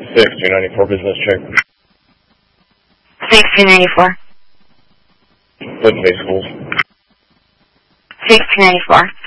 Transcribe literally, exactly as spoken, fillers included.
six two ninety-four business check. six two ninety-four. Linden Bay Schools. six two ninety-four.